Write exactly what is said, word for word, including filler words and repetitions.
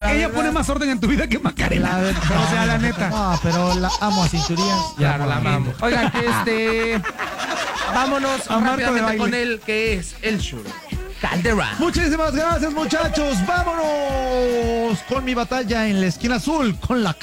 ella verdad, pone más orden en tu vida que Macarena. La verdad, o sea, la neta. No, pero la amo a Cinturías. Claro, la amo a- amamos. Oigan, que este. Vámonos A Marco de rápidamente baile. con él, que es el Shur Calderón. Muchísimas gracias, muchachos. Vámonos con mi batalla en la esquina azul con la